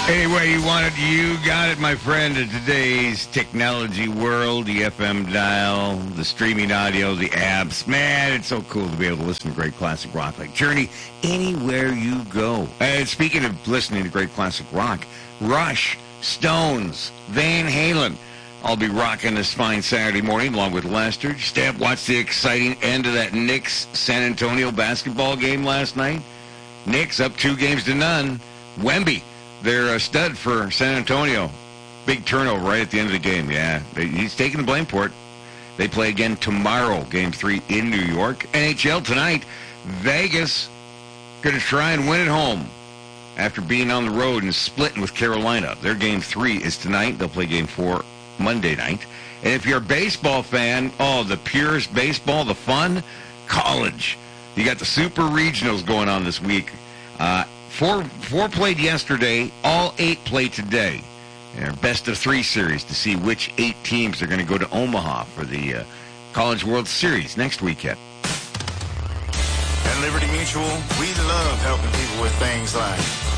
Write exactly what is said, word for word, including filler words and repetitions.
Any way you want it, you got it, my friend. In today's technology world, the F M dial, the streaming audio, the apps. Man, it's so cool to be able to listen to great classic rock like Journey anywhere you go. And speaking of listening to great classic rock, Rush, Stones, Van Halen. I'll be rocking this fine Saturday morning along with Lester. Step, watch the exciting end of that Knicks-San Antonio basketball game last night. Knicks up two games to none. Wemby. They're a stud for San Antonio. Big turnover right at the end of the game. Yeah, they, he's taking the blame for it. They play again tomorrow, game three in New York. N H L tonight, Vegas going to try and win at home after being on the road and splitting with Carolina. Their game three is tonight. They'll play game four Monday night. And if you're a baseball fan, oh, the purest baseball, the fun, college. You got the super regionals going on this week. Uh, Four, four played yesterday. All eight play today. And best of three series to see which eight teams are going to go to Omaha for the uh, College World Series next weekend. At Liberty Mutual, we love helping people with things like